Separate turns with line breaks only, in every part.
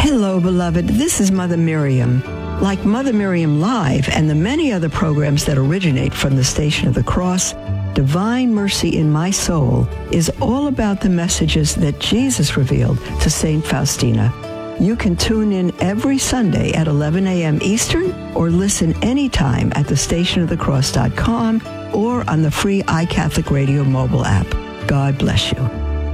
Hello, beloved. This is Mother Miriam. Like Mother Miriam Live and the many other programs that originate from the Station of the Cross, Divine Mercy in My Soul is all about the messages that Jesus revealed to St. Faustina. You can tune in every Sunday at 11 a.m. Eastern or listen anytime at thestationofthecross.com or on the free iCatholic Radio mobile app. God bless you.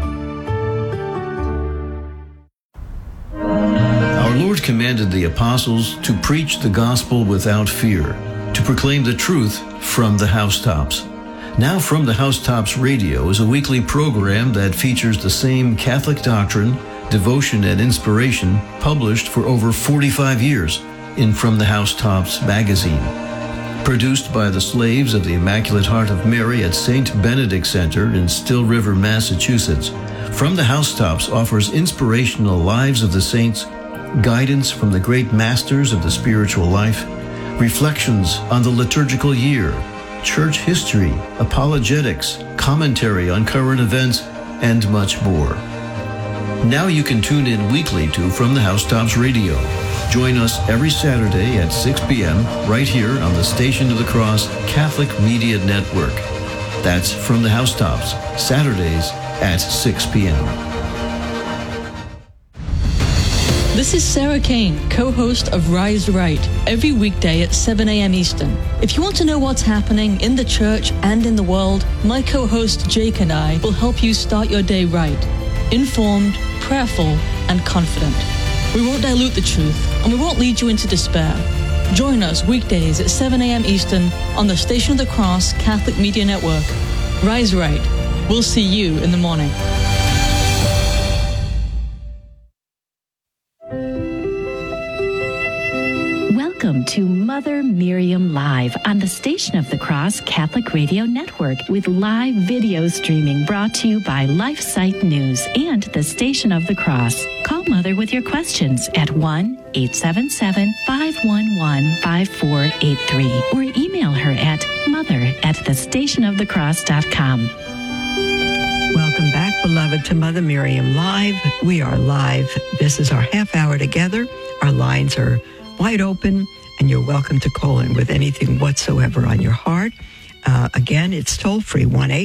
Our Lord commanded the apostles to preach the gospel without fear, to proclaim the truth from the housetops. Now From the Housetops Radio is a weekly program that features the same Catholic doctrine, devotion, and inspiration published for over 45 years in From the Housetops magazine. Produced by the slaves of the Immaculate Heart of Mary at St. Benedict Center in Still River, Massachusetts, From the Housetops offers inspirational lives of the saints, guidance from the great masters of the spiritual life, reflections on the liturgical year, church history, apologetics, commentary on current events, and much more. Now you can tune in weekly to From the Housetops Radio. Join us every Saturday at 6 p.m. right here on the Station of the Cross Catholic Media Network. That's From the Housetops, Saturdays at 6 p.m.
This is Sarah Kane, co-host of Rise Right, every weekday at 7 a.m. Eastern. If you want to know what's happening in the church and in the world, my co-host Jake and I will help you start your day right, informed, prayerful, and confident. We won't dilute the truth, and we won't lead you into despair. Join us weekdays at 7 a.m. Eastern on the Station of the Cross Catholic Media Network. Rise Right. We'll see you in the morning.
Welcome to Mother Miriam Live on the Station of the Cross Catholic Radio Network with live video streaming brought to you by LifeSite News and the Station of the Cross. Call Mother with your questions at 1-877-511-5483 or email her at mother@thestationofthecross.com.
Welcome back, beloved, to Mother Miriam Live. We are live. This is our half hour together. Our lines are wide open, and you're welcome to call in with anything whatsoever on your heart. Again, it's toll-free,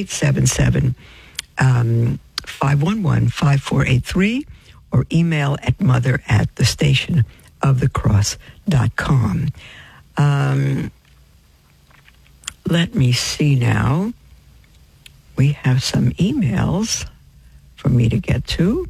1-877-511-5483, or email at mother@thestationofthecross.com. Let me see now. We have some emails for me to get to.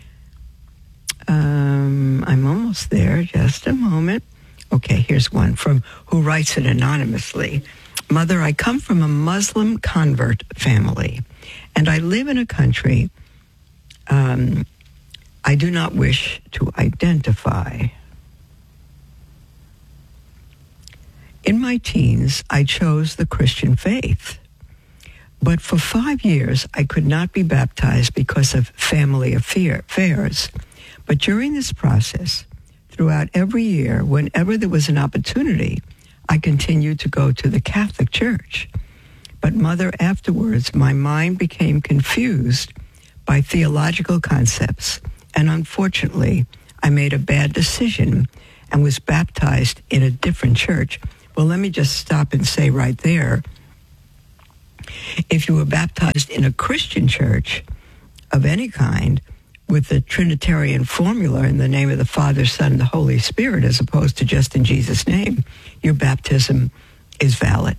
I'm almost there. Just a moment. Okay, here's one from who writes it anonymously. Mother, I come from a Muslim convert family, and I live in a country I do not wish to identify. In my teens, I chose the Christian faith. But for 5 years, I could not be baptized because of family affairs. But during this process, throughout every year, whenever there was an opportunity, I continued to go to the Catholic Church. But Mother, afterwards, my mind became confused by theological concepts, and unfortunately, I made a bad decision and was baptized in a different church. Well, let me just stop and say right there, if you were baptized in a Christian church of any kind, with the Trinitarian formula in the name of the Father, Son, and the Holy Spirit, as opposed to just in Jesus' name, your baptism is valid.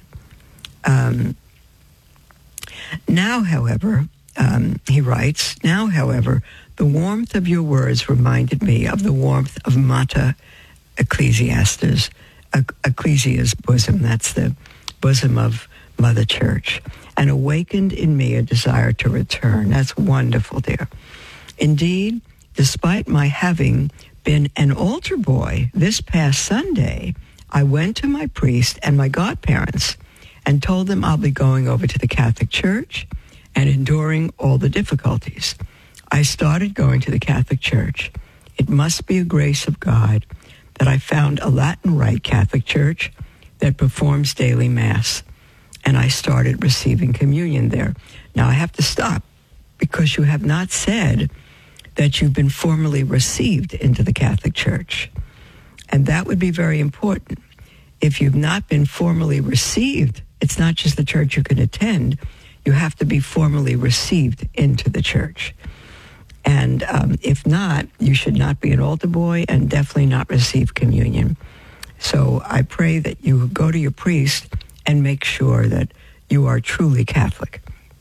Now, however, he writes, now, however, the warmth of your words reminded me of the warmth of Mater Ecclesia's bosom. That's the bosom of Mother Church, and awakened in me a desire to return. That's wonderful, dear. Indeed, despite my having been an altar boy this past Sunday, I went to my priest and my godparents and told them I'll be going over to the Catholic Church and enduring all the difficulties. I started going to the Catholic Church. It must be a grace of God that I found a Latin Rite Catholic Church that performs daily Mass, and I started receiving communion there. Now, I have to stop because you have not said that you've been formally received into the Catholic Church. And that would be very important. If you've not been formally received, it's not just the church you can attend, you have to be formally received into the church. And if not, you should not be an altar boy and definitely not receive communion. So I pray that you go to your priest and make sure that you are truly Catholic.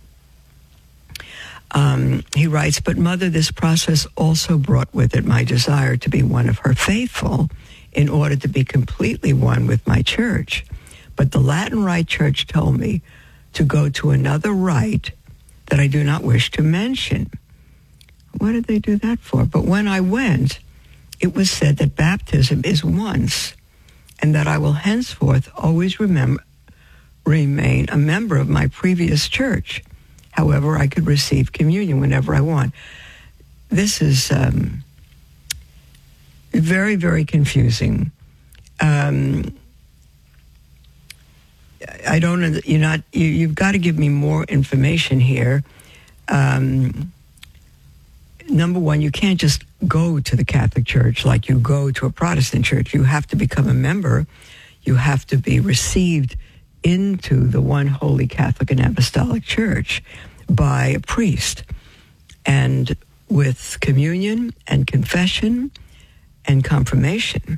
He writes, but Mother, this process also brought with it my desire to be one of her faithful in order to be completely one with my church. But the Latin Rite Church told me to go to another rite that I do not wish to mention. What did they do that for? But when I went, it was said that baptism is once, and that I will henceforth always remain a member of my previous church. However, I could receive communion whenever I want. This is very, very confusing. I don't. You've got to give me more information here. Number one, you can't just go to the Catholic Church like you go to a Protestant church. You have to become a member. You have to be received into the one holy Catholic and Apostolic Church by a priest, and with communion and confession and confirmation.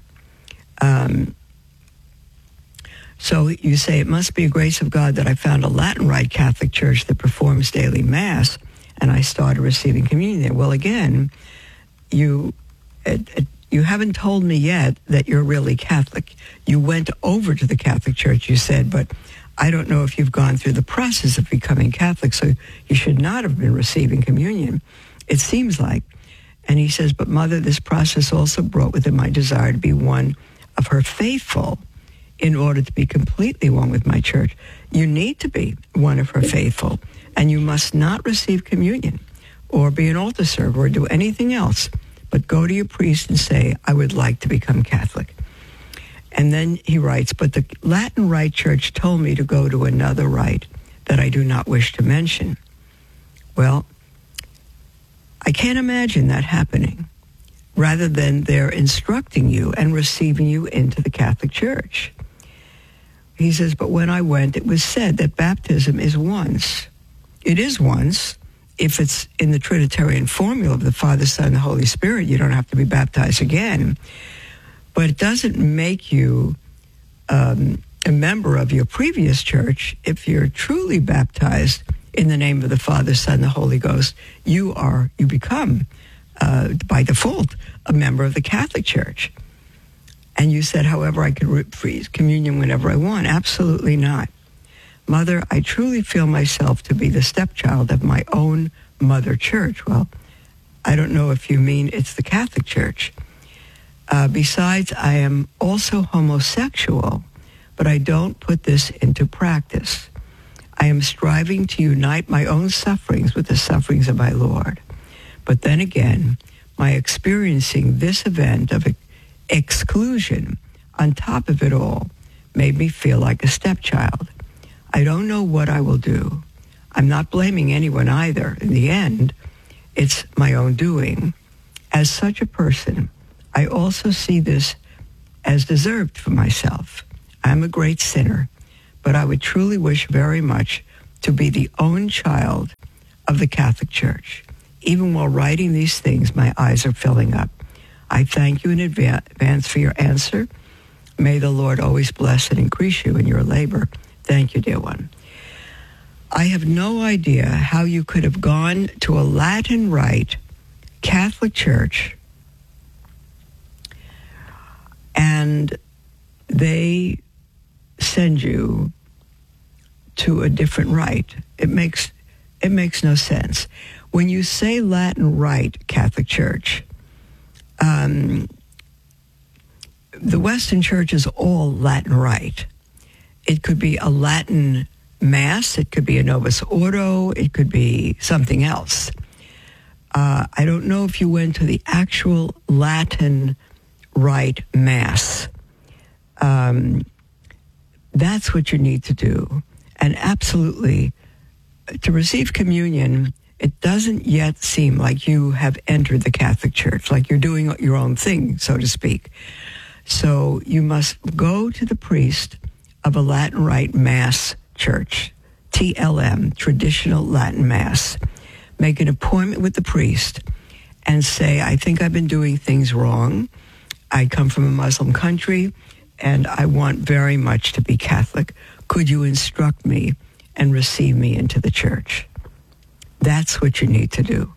So you say, it must be a grace of God that I found a Latin Rite Catholic Church that performs daily Mass, and I started receiving communion there. Well, again, you haven't told me yet that you're really Catholic. You went over to the Catholic Church, you said, but I don't know if you've gone through the process of becoming Catholic, so you should not have been receiving communion, it seems like. And he says, but Mother, this process also brought with it my desire to be one of her faithful in order to be completely one with my church. You need to be one of her faithful, and you must not receive communion or be an altar server or do anything else, but go to your priest and say, I would like to become Catholic. And then he writes, but the Latin Rite Church told me to go to another rite that I do not wish to mention. Well, I can't imagine that happening, rather than they're instructing you and receiving you into the Catholic Church. He says, but when I went, it was said that baptism is once. It is once. If it's in the Trinitarian formula of the Father, Son, and the Holy Spirit, you don't have to be baptized again. But it doesn't make you a member of your previous church. If you're truly baptized in the name of the Father, Son, and the Holy Ghost, you become, by default, a member of the Catholic Church. And you said, however, I could receive communion whenever I want. Absolutely not. Mother, I truly feel myself to be the stepchild of my own mother church. Well, I don't know if you mean it's the Catholic Church. Besides, I am also homosexual, but I don't put this into practice. I am striving to unite my own sufferings with the sufferings of my Lord. But then again, my experiencing this event of exclusion on top of it all made me feel like a stepchild. I don't know what I will do. I'm not blaming anyone either. In the end, it's my own doing. As such a person, I also see this as deserved for myself. I'm a great sinner, but I would truly wish very much to be the own child of the Catholic Church. Even while writing these things, my eyes are filling up. I thank you in advance for your answer. May the Lord always bless and increase you in your labor. Thank you, dear one. I have no idea how you could have gone to a Latin Rite Catholic Church and they send you to a different rite. It makes no sense. When you say Latin Rite Catholic Church, the Western Church is all Latin Rite. It could be a Latin Mass, it could be a Novus Ordo, it could be something else. I don't know if you went to the actual Latin Rite Mass. That's what you need to do. And absolutely, to receive communion, it doesn't yet seem like you have entered the Catholic Church, like you're doing your own thing, so to speak. So you must go to the priest of a Latin Rite Mass church, TLM, Traditional Latin Mass. Make an appointment with the priest and say, I think I've been doing things wrong. I come from a Muslim country, and I want very much to be Catholic. Could you instruct me and receive me into the church? That's what you need to do.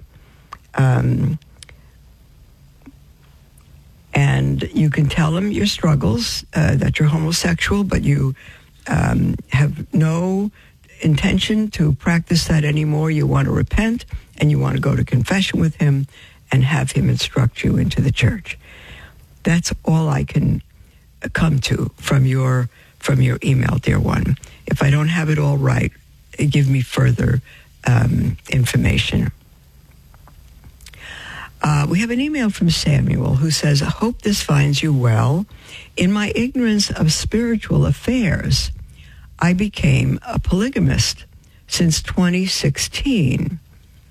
And you can tell them your struggles, that you're homosexual, but you have no intention to practice that anymore. You want to repent, and you want to go to confession with him and have him instruct you into the church. That's all I can come to from your email, dear one. If I don't have it all right, give me further information. We have an email from Samuel who says, I hope this finds you well. In my ignorance of spiritual affairs, I became a polygamist since 2016.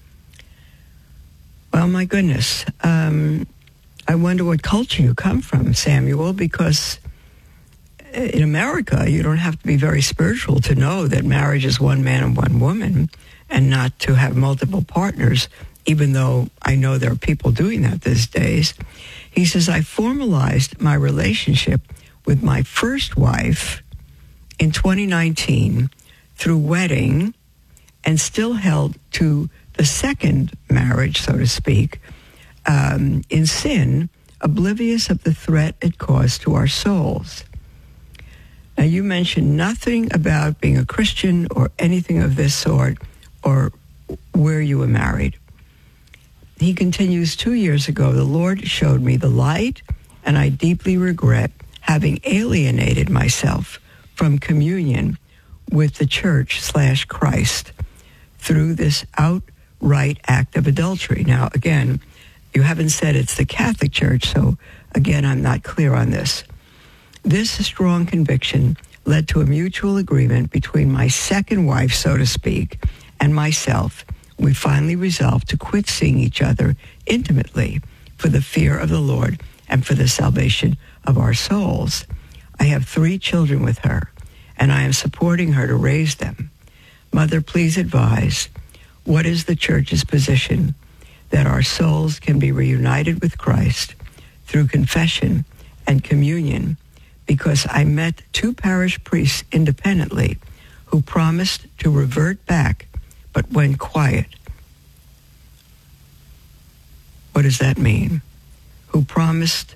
Well, my goodness. I wonder what culture you come from, Samuel, because in America, you don't have to be very spiritual to know that marriage is one man and one woman and not to have multiple partners, even though I know there are people doing that these days. He says, I formalized my relationship with my first wife in 2019 through wedding and still held to the second marriage, so to speak, in sin, oblivious of the threat it caused to our souls. Now, you mentioned nothing about being a Christian or anything of this sort or where you were married. He continues, 2 years ago, the Lord showed me the light, and I deeply regret having alienated myself from communion with the church/Christ through this outright act of adultery. Now, again, you haven't said it's the Catholic Church, so again, I'm not clear on this. This strong conviction led to a mutual agreement between my second wife, so to speak, and myself. We finally resolved to quit seeing each other intimately for the fear of the Lord and for the salvation of our souls. I have 3 children with her, and I am supporting her to raise them. Mother, please advise, what is the church's position that our souls can be reunited with Christ through confession and communion, because I met 2 parish priests independently who promised to revert back but went quiet. What does that mean? Who promised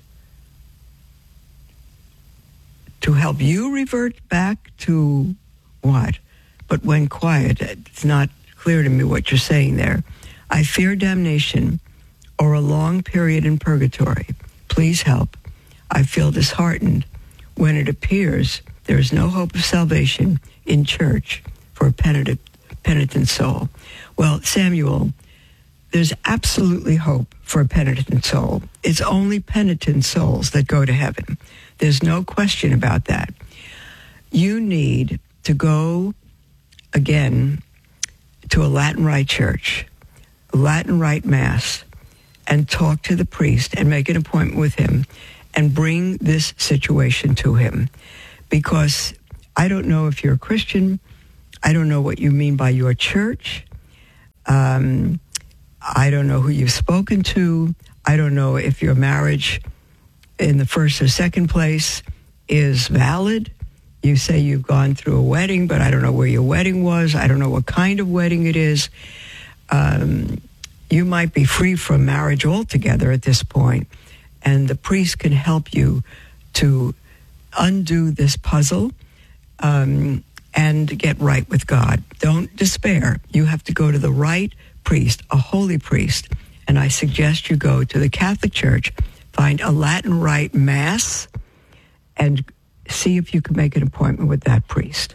to help you revert back to what? But went quiet. It's not clear to me what you're saying there. I fear damnation or a long period in purgatory. Please help. I feel disheartened when it appears there is no hope of salvation in church for a penitent soul. Well, Samuel, there's absolutely hope for a penitent soul. It's only penitent souls that go to heaven. There's no question about that. You need to go, again, to a Latin Rite church, a Latin Rite Mass, and talk to the priest and make an appointment with him and bring this situation to him. Because I don't know if you're a Christian. I don't know what you mean by your church. I don't know who you've spoken to. I don't know if your marriage in the first or second place is valid. You say you've gone through a wedding, but I don't know where your wedding was. I don't know what kind of wedding it is. You might be free from marriage altogether at this point, and the priest can help you to undo this puzzle and get right with God. Don't despair. You have to go to the right priest, a holy priest, and I suggest you go to the Catholic Church, find a Latin Rite Mass, and see if you can make an appointment with that priest.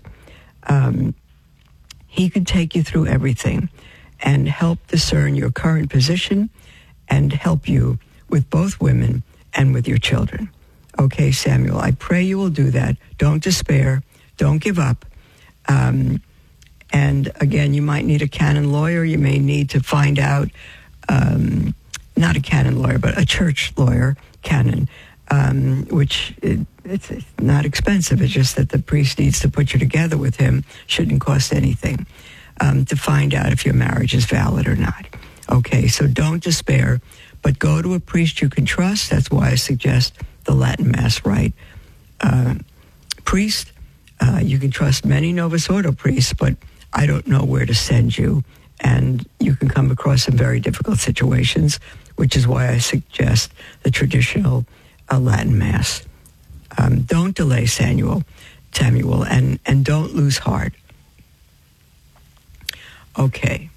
He can take you through everything and help discern your current position and help you with both women and with your children. Okay, Samuel, I pray you will do that. Don't despair. Don't give up. And again, you might need a canon lawyer. You may need to find out, not a canon lawyer, but a church lawyer, canon, which it's not expensive. It's just that the priest needs to put you together with him. Shouldn't cost anything to find out if your marriage is valid or not. Okay, so don't despair, but go to a priest you can trust. That's why I suggest the Latin Mass Rite priest. You can trust many Novus Ordo priests, but I don't know where to send you. And you can come across some very difficult situations, which is why I suggest the traditional Latin Mass. Don't delay, Samuel, and don't lose heart. Okay.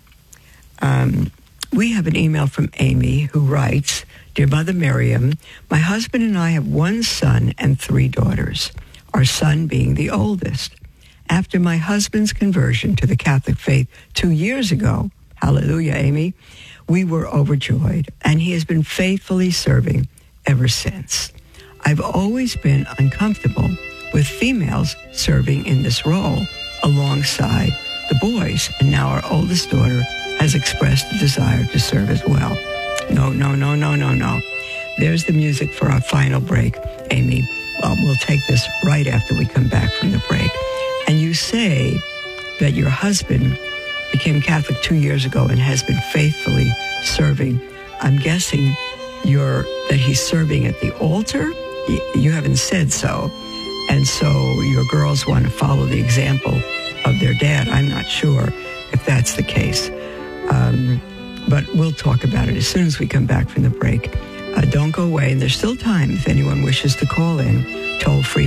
We have an email from Amy who writes, Dear Mother Miriam, my husband and I have one son and 3 daughters, our son being the oldest. After my husband's conversion to the Catholic faith 2 years ago, hallelujah, Amy, we were overjoyed, and he has been faithfully serving ever since. I've always been uncomfortable with females serving in this role alongside the boys, and now our oldest daughter has expressed a desire to serve as well. No. There's the music for our final break, Amy. Well, we'll take this right after we come back from the break. And you say that your husband became Catholic 2 years ago and has been faithfully serving. I'm guessing that he's serving at the altar? You haven't said so. And so your girls want to follow the example of their dad. I'm not sure if that's the case. But we'll talk about it as soon as we come back from the break. Don't go away, and there's still time if anyone wishes to call in. Toll free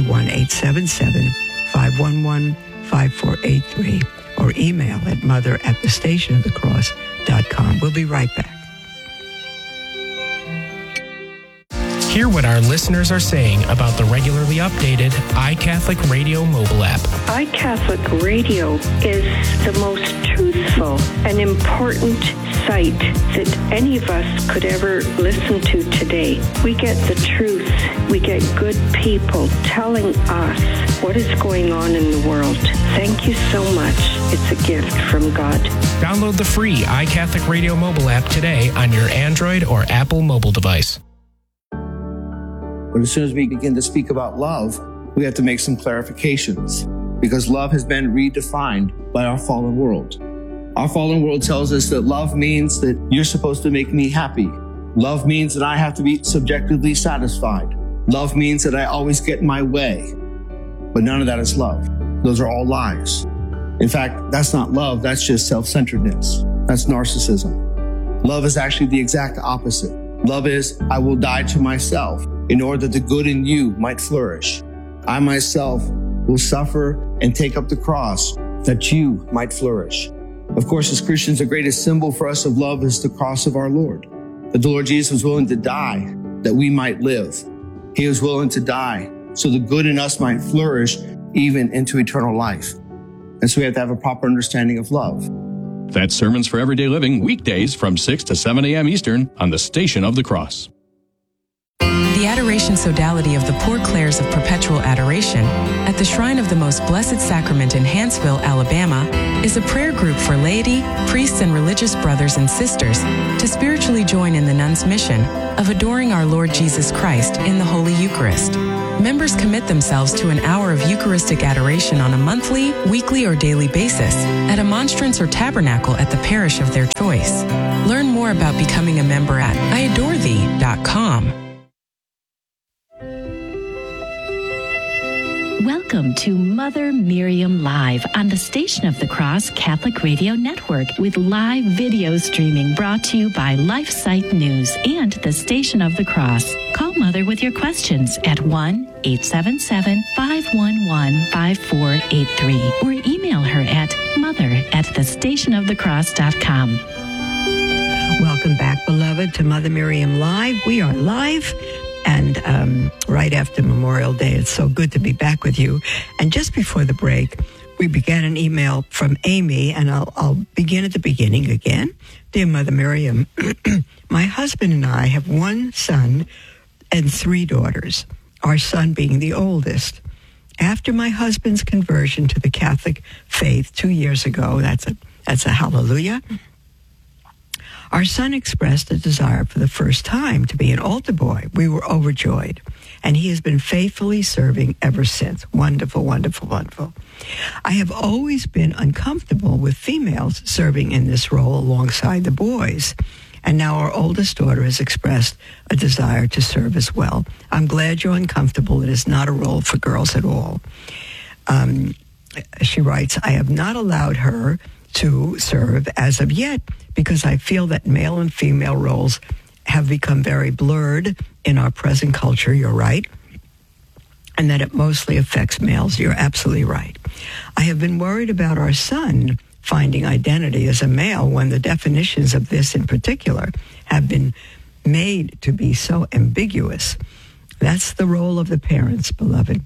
1-877-511-5483 or email at mother@thestationofthecross.com. We'll be right back.
Hear what our listeners are saying about the regularly updated iCatholic Radio mobile app.
iCatholic Radio is the most truthful and important site that any of us could ever listen to today. We get the truth. We get good people telling us what is going on in the world. Thank you so much. It's a gift from God.
Download the free iCatholic Radio mobile app today on your Android or Apple mobile device.
But as soon as we begin to speak about love, we have to make some clarifications because love has been redefined by our fallen world. Our fallen world tells us that love means that you're supposed to make me happy. Love means that I have to be subjectively satisfied. Love means that I always get my way. But none of that is love. Those are all lies. In fact, that's not love. That's just self-centeredness. That's narcissism. Love is actually the exact opposite. Love is, I will die to myself in order that the good in you might flourish. I myself will suffer and take up the cross that you might flourish. Of course, as Christians, the greatest symbol for us of love is the cross of our Lord. That the Lord Jesus was willing to die that we might live. He was willing to die so the good in us might flourish even into eternal life. And so we have to have a proper understanding of love.
That's Sermons for Everyday Living, weekdays from 6 to 7 a.m. Eastern on the Station of the Cross.
The Adoration Sodality of the Poor Clares of Perpetual Adoration at the Shrine of the Most Blessed Sacrament in Hanceville, Alabama, is a prayer group for laity, priests, and religious brothers and sisters to spiritually join in the nuns' mission of adoring our Lord Jesus Christ in the Holy Eucharist. Members commit themselves to an hour of Eucharistic adoration on a monthly, weekly, or daily basis at a monstrance or tabernacle at the parish of their choice. Learn more about becoming a member at iadorethee.com.
Welcome to Mother Miriam Live on the Station of the Cross Catholic Radio Network with live video streaming brought to you by LifeSite News and the Station of the Cross. Call Mother with your questions at 1-877-511-5483 or email her at mother@thestationofthecross.com.
Welcome back, beloved, to Mother Miriam Live. We are live. And right after Memorial Day, it's so good to be back with you. And just before the break, we began an email from Amy, and I'll begin at the beginning again. Dear Mother Miriam, my husband and I have one son and 3 daughters, our son being the oldest. After my husband's conversion to the Catholic faith 2 years ago, that's a hallelujah, our son expressed a desire for the first time to be an altar boy. We were overjoyed, and he has been faithfully serving ever since. Wonderful, wonderful, wonderful. I have always been uncomfortable with females serving in this role alongside the boys, and now our oldest daughter has expressed a desire to serve as well. I'm glad you're uncomfortable. It is not a role for girls at all. She writes, I have not allowed her to serve as of yet because I feel that male and female roles have become very blurred in our present culture. You're right. And that it mostly affects males. You're absolutely right. I have been worried about our son finding identity as a male when the definitions of this in particular have been made to be so ambiguous. That's the role of the parents, beloved.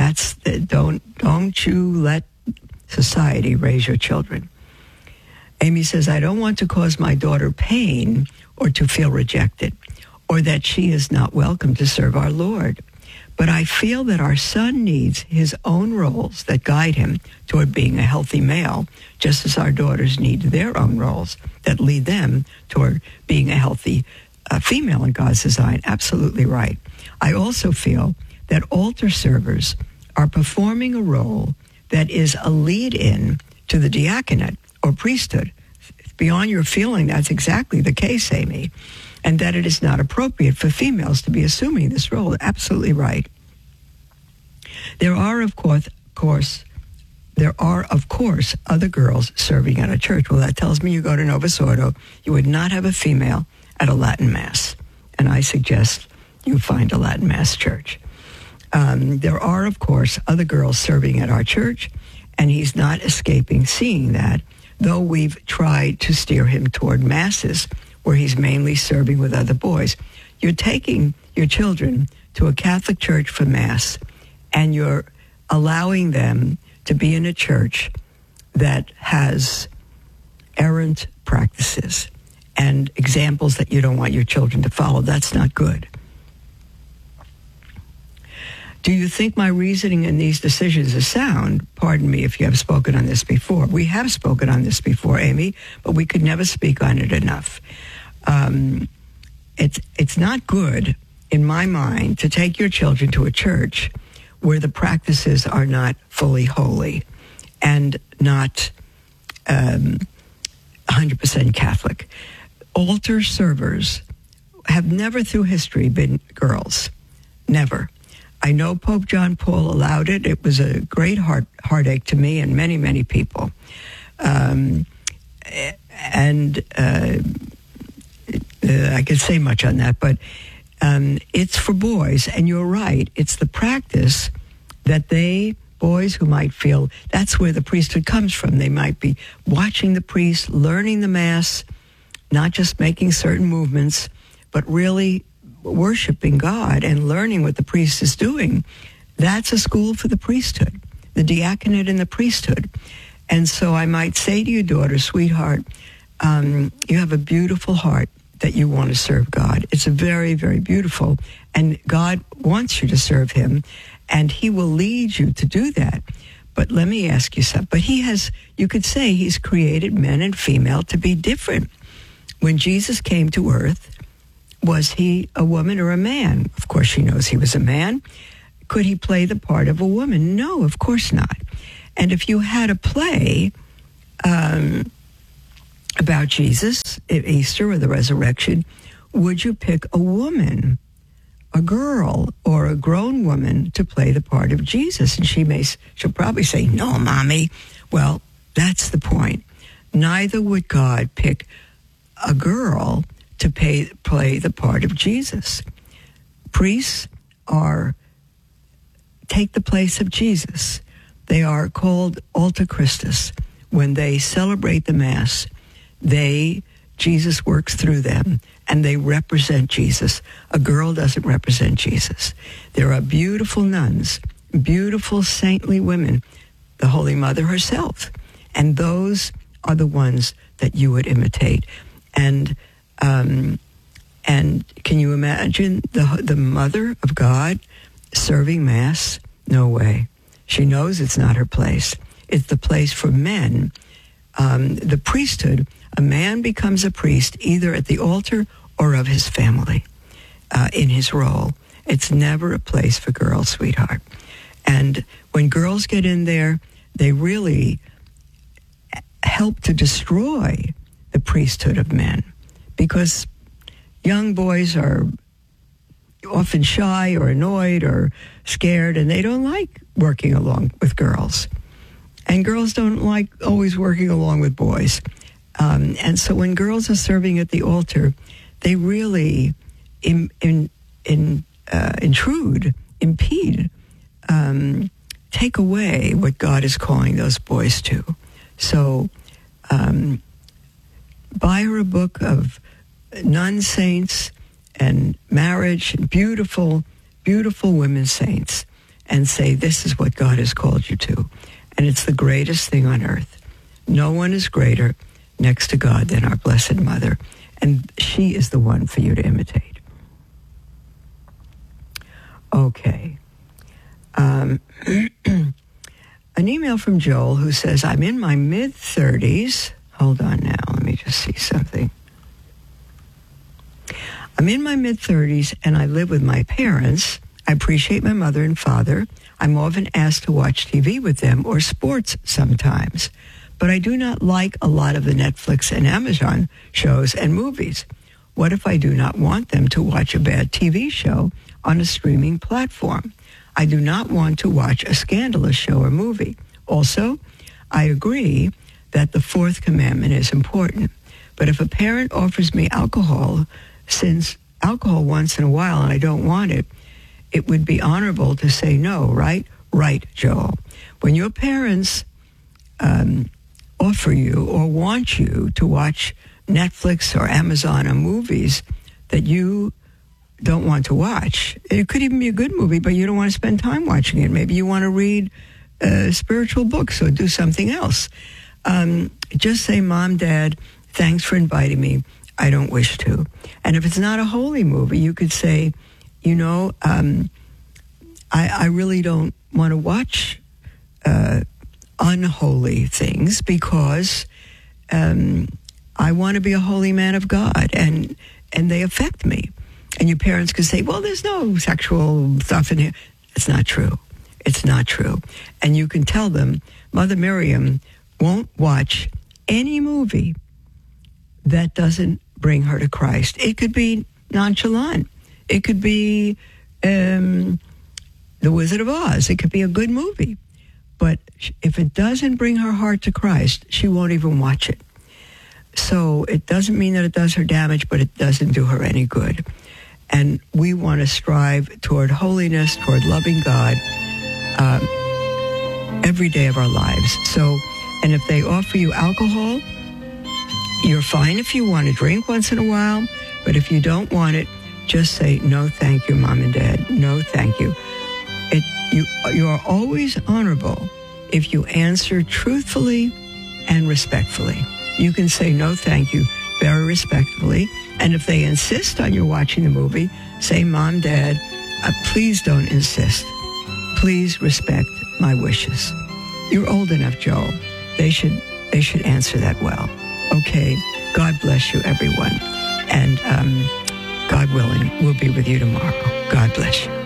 Don't you let society raise your children. Amy says, I don't want to cause my daughter pain or to feel rejected or that she is not welcome to serve our Lord. But I feel that our son needs his own roles that guide him toward being a healthy male, just as our daughters need their own roles that lead them toward being a healthy female in God's design. Absolutely right. I also feel that altar servers are performing a role that is a lead-in to the diaconate or priesthood. Beyond your feeling, that's exactly the case, Amy. And that it is not appropriate for females to be assuming this role. Absolutely right. There are, of course, other girls serving at a church. Well, that tells me you go to Novus Ordo, you would not have a female at a Latin Mass. And I suggest you find a Latin Mass church. There are, of course, other girls serving at our church, and he's not escaping seeing that, though we've tried to steer him toward Masses, where he's mainly serving with other boys. You're taking your children to a Catholic church for Mass, and you're allowing them to be in a church that has errant practices and examples that you don't want your children to follow. That's not good. Do you think my reasoning in these decisions is sound? Pardon me if you have spoken on this before. We have spoken on this before, Amy, but we could never speak on it enough. It's not good, in my mind, to take your children to a church where the practices are not fully holy and not 100% Catholic. Altar servers have never through history been girls. Never. I know Pope John Paul allowed it. It was a great heartache to me and many, many people. I could say much on that, but it's for boys, and you're right. It's the practice that boys who might feel that's where the priesthood comes from. They might be watching the priest, learning the Mass, not just making certain movements, but really worshiping God and learning what the priest is doing. That's a school for the priesthood, the diaconate and the priesthood. And so I might say to your daughter, sweetheart, you have a beautiful heart that you want to serve God. It's very, very beautiful. And God wants you to serve him, and he will lead you to do that. But let me ask you something. But you could say he's created men and female to be different. When Jesus came to earth, was he a woman or a man? Of course she knows he was a man. Could he play the part of a woman? No, of course not. And if you had a play about Jesus at Easter or the resurrection, would you pick a woman, a girl, or a grown woman to play the part of Jesus? And she'll probably say, no, Mommy. Well, that's the point. Neither would God pick a girl to play the part of Jesus. Priests take the place of Jesus. They are called alter Christus. When they celebrate the Mass, Jesus works through them, and they represent Jesus. A girl doesn't represent Jesus. There are beautiful nuns, beautiful saintly women, the Holy Mother herself, and those are the ones that you would imitate. And can you imagine the Mother of God serving Mass? No way. She knows it's not her place. It's the place for men. The priesthood, a man becomes a priest either at the altar or of his family in his role. It's never a place for girls, sweetheart. And when girls get in there, they really help to destroy the priesthood of men, because young boys are often shy or annoyed or scared, and they don't like working along with girls. And girls don't like always working along with boys. And so when girls are serving at the altar, they really intrude, impede, take away what God is calling those boys to. So buy her a book of nun saints and marriage, beautiful, beautiful women saints, and say, this is what God has called you to. And it's the greatest thing on earth. No one is greater next to God than our Blessed Mother, and she is the one for you to imitate. Okay. An email from Joel who says, I'm in my mid-30s. Hold on now, let me just see something. I'm in my mid-30s and I live with my parents. I appreciate my mother and father. I'm often asked to watch TV with them or sports sometimes. But I do not like a lot of the Netflix and Amazon shows and movies. What if I do not want them to watch a bad TV show on a streaming platform? I do not want to watch a scandalous show or movie. Also, I agree that the fourth commandment is important. But if a parent offers me alcohol once in a while and I don't want it, it would be honorable to say no, right? Right, Joel. When your parents offer you or want you to watch Netflix or Amazon or movies that you don't want to watch, it could even be a good movie, but you don't want to spend time watching it. Maybe you want to read spiritual books or do something else. Just say, Mom, Dad, thanks for inviting me. I don't wish to. And if it's not a holy movie, you could say, you know, I really don't want to watch unholy things because I want to be a holy man of God, and they affect me. And your parents could say, well, there's no sexual stuff in here. It's not true. It's not true. And you can tell them, Mother Miriam won't watch any movie that doesn't bring her to Christ. It could be nonchalant. It could be The Wizard of Oz. It could be a good movie. But if it doesn't bring her heart to Christ, she won't even watch it. So it doesn't mean that it does her damage, but it doesn't do her any good. And we want to strive toward holiness, toward loving God every day of our lives. So, and if they offer you alcohol, you're fine if you want to drink once in a while, but if you don't want it, just say, no, thank you, Mom and Dad. No, thank you. You are always honorable if you answer truthfully and respectfully. You can say, no, thank you, very respectfully. And if they insist on you watching the movie, say, Mom, Dad, please don't insist. Please respect my wishes. You're old enough, Joel. They should answer that well. Okay, God bless you, everyone. And God willing, we'll be with you tomorrow. God bless you.